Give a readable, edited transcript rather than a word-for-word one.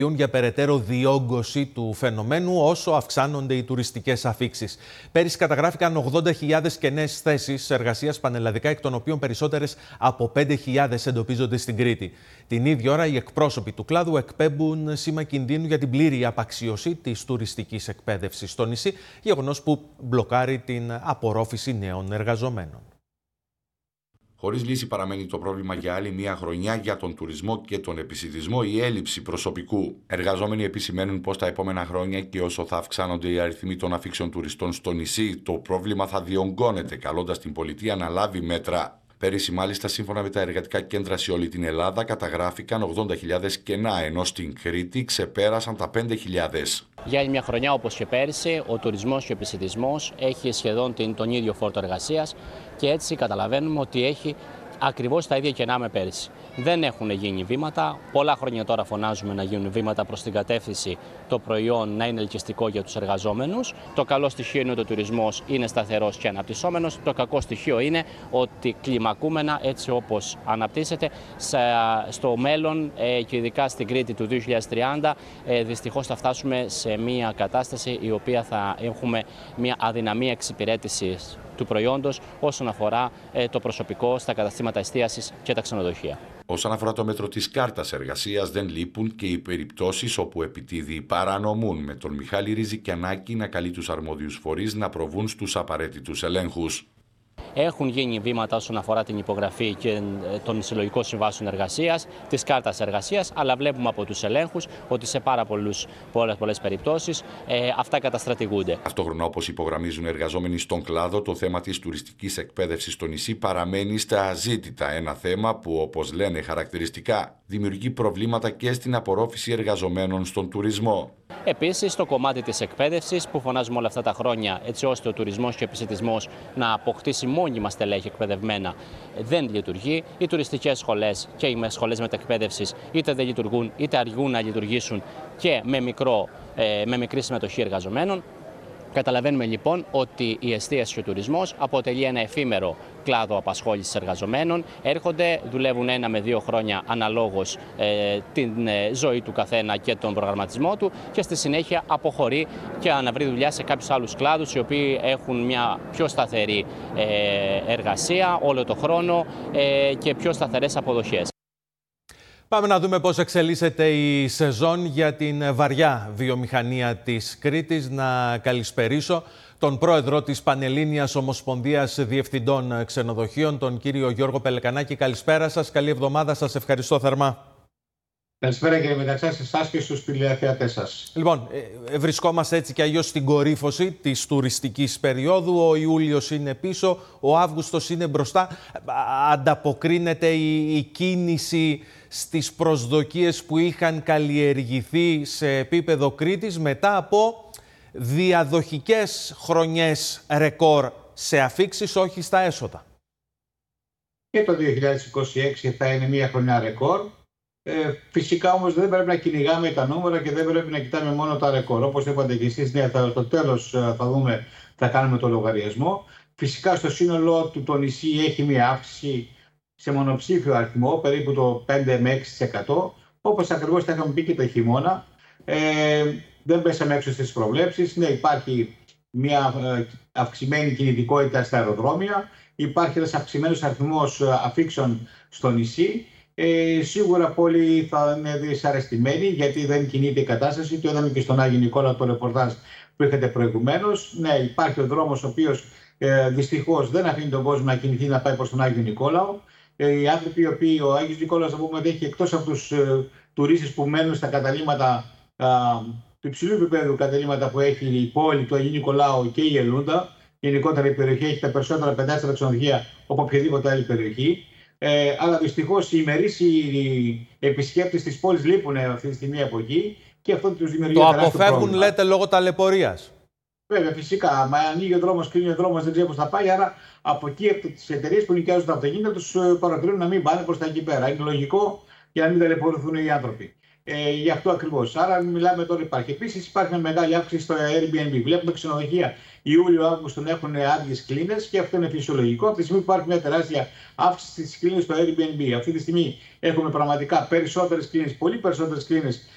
για περαιτέρω διόγκωση του φαινομένου όσο αυξάνονται οι τουριστικές αφίξεις. Πέρυσι καταγράφηκαν 80.000 κενές θέσεις εργασίας πανελλαδικά, εκ των οποίων περισσότερες από 5.000 εντοπίζονται στην Κρήτη. Την ίδια ώρα, οι εκπρόσωποι του κλάδου εκπέμπουν σήμα κινδύνου για την πλήρη απαξίωση της τουριστικής εκπαίδευσης στο νησί, γεγονός που μπλοκάρει την απορρόφηση νέων εργαζομένων. Χωρίς λύση παραμένει το πρόβλημα για άλλη μία χρονιά για τον τουρισμό και τον επισιτισμό, η έλλειψη προσωπικού. Εργαζόμενοι επισημαίνουν πως τα επόμενα χρόνια και όσο θα αυξάνονται οι αριθμοί των αφήξεων τουριστών στο νησί, το πρόβλημα θα διονγκώνεται, καλώντας την πολιτεία να λάβει μέτρα. Πέρυσι, μάλιστα, σύμφωνα με τα εργατικά κέντρα σε όλη την Ελλάδα, καταγράφηκαν 80.000 κενά, ενώ στην Κρήτη ξεπέρασαν τα 5.000. Για άλλη μια χρονιά, όπως και πέρυσι, ο τουρισμός και ο επισιτισμός έχει σχεδόν τον ίδιο φόρτο εργασίας και έτσι καταλαβαίνουμε ότι έχει ακριβώς τα ίδια κενά με πέρυσι. Δεν έχουν γίνει βήματα. Πολλά χρόνια τώρα φωνάζουμε να γίνουν βήματα προς την κατεύθυνση το προϊόν να είναι ελκυστικό για τους εργαζόμενους. Το καλό στοιχείο είναι ότι ο τουρισμός είναι σταθερός και αναπτυσσόμενος. Το κακό στοιχείο είναι ότι κλιμακούμενα, έτσι όπως αναπτύσσεται, στο μέλλον και ειδικά στην Κρήτη του 2030, δυστυχώς θα φτάσουμε σε μια κατάσταση η οποία θα έχουμε μια αδυναμία εξυπηρέτησης του προϊόντος όσον αφορά το προσωπικό στα καταστήματα εστίασης και τα ξενοδοχεία. Όσον αφορά το μέτρο της κάρτας εργασίας, δεν λείπουν και οι περιπτώσεις όπου επιτίδιοι παρανομούν, με τον Μιχάλη Ριζικιανάκη να καλεί τους αρμόδιους φορείς να προβούν στους απαραίτητους ελέγχους. Έχουν γίνει βήματα όσον αφορά την υπογραφή και των συλλογικών συμβάσεων εργασίας, της κάρτας εργασίας, αλλά βλέπουμε από τους ελέγχους ότι σε πολλές περιπτώσεις αυτά καταστρατηγούνται. Ταυτόχρονα, όπως υπογραμμίζουν εργαζόμενοι στον κλάδο, το θέμα της τουριστικής εκπαίδευσης στο νησί παραμένει στα αζήτητα. Ένα θέμα που, όπως λένε χαρακτηριστικά, δημιουργεί προβλήματα και στην απορρόφηση εργαζομένων στον τουρισμό. Επίσης, το κομμάτι της εκπαίδευσης που φωνάζουμε όλα αυτά τα χρόνια, έτσι ώστε ο τουρισμός και ο επισιτισμός να αποκτήσει μόνιμα στελέχη εκπαιδευμένα, δεν λειτουργεί. Οι τουριστικές σχολές και οι σχολές μετεκπαίδευσης είτε δεν λειτουργούν είτε αργούν να λειτουργήσουν και με μικρή συμμετοχή εργαζομένων. Καταλαβαίνουμε λοιπόν ότι η εστίαση και ο τουρισμός αποτελεί ένα εφήμερο κλάδο απασχόλησης εργαζομένων. Έρχονται, δουλεύουν 1 με 2 χρόνια αναλόγως την ζωή του καθένα και τον προγραμματισμό του και στη συνέχεια αποχωρεί και αναβρει δουλειά σε κάποιους άλλους κλάδους οι οποίοι έχουν μια πιο σταθερή εργασία όλο το χρόνο και πιο σταθερές αποδοχές. Πάμε να δούμε πώς εξελίσσεται η σεζόν για την βαριά βιομηχανία της Κρήτης. Να καλησπερίσω τον πρόεδρο της Πανελλήνιας Ομοσπονδίας Διευθυντών Ξενοδοχείων, τον κύριο Γιώργο Πελεκανάκη. Καλησπέρα σας, καλή εβδομάδα, σας ευχαριστώ θερμά. Καλησπέρα κύριε Μεταξά, σε εσάς και στους τηλεθεατές σας. Λοιπόν, βρισκόμαστε έτσι και αλλιώς στην κορύφωση της τουριστικής περίοδου. Ο Ιούλιος είναι πίσω, ο Αύγουστος είναι μπροστά. Ανταποκρίνεται η κίνηση στις προσδοκίες που είχαν καλλιεργηθεί σε επίπεδο Κρήτης μετά από διαδοχικές χρονιές ρεκόρ σε αφίξεις, όχι στα έσοδα? Και το 2026 θα είναι μια χρονιά ρεκόρ. Φυσικά όμως δεν πρέπει να κυνηγάμε τα νούμερα και δεν πρέπει να κοιτάμε μόνο τα ρεκόρ. Όπως είπατε και εσείς, ναι, το τέλος θα δούμε, θα κάνουμε το λογαριασμό. Φυσικά στο σύνολό του το νησί έχει μια αύξηση σε μονοψήφιο αριθμό, περίπου το 5 με 6%. Όπως ακριβώς τα είχαμε πει και το χειμώνα. Δεν πέσαμε έξω στις προβλέψεις. Ναι, υπάρχει μια αυξημένη κινητικότητα στα αεροδρόμια. Υπάρχει ένας αυξημένος αριθμός αφίξεων στο νησί. Σίγουρα πολλοί θα είναι δυσαρεστημένοι γιατί δεν κινείται η κατάσταση. Το είδαμε και στον Άγιο Νικόλαο το ρεπορτάζ που είχατε προηγουμένως. Ναι, υπάρχει ο δρόμος ο οποίος δυστυχώς δεν αφήνει τον κόσμο να κινηθεί να πάει προς τον Άγιο Νικόλαο. Οι άνθρωποι οι οποίοι ο Άγιος Νικόλαος, θα πούμε, ότι έχει εκτός από τους τουρίστες που μένουν στα καταλύματα του υψηλού επίπεδου, καταλύματα που έχει η πόλη του Αγίου Νικολάου και η Ελούντα. Γενικότερα η περιοχή έχει τα περισσότερα 5 ξενοδοχεία από οποιαδήποτε άλλη περιοχή. Αλλά δυστυχώς οι ημερήσιοι επισκέπτες της πόλης λείπουν αυτή τη στιγμή από εκεί και αυτό τους δημιουργεί το τεράστιο αποφεύγουν, πρόβλημα. λέτε, λόγω ταλαιπωρίας. Βέβαια, φυσικά. Μα ανοίγει ο δρόμος, κλείνει ο δρόμος, δεν ξέρει πώς θα πάει. Άρα από εκεί, από τις εταιρείες που νοικιάζουν τα αυτοκίνητα, τους παρατηρούν να μην πάνε προς τα εκεί πέρα. Είναι λογικό για να μην ταλαιπωρηθούν οι άνθρωποι. Γι' αυτό ακριβώς. Άρα, μιλάμε τώρα υπάρχει. Επίσης, υπάρχει μια μεγάλη αύξηση στο Airbnb. Βλέπουμε ξενοδοχεία Ιούλιο-Αύγουστο να έχουν άδειες κλίνες και αυτό είναι φυσιολογικό. Από τη στιγμή που υπάρχει μια τεράστια αύξηση στις κλίνες στο Airbnb, αυτή τη στιγμή έχουμε πραγματικά περισσότερες κλίνες, πολύ περισσότερες κλίνες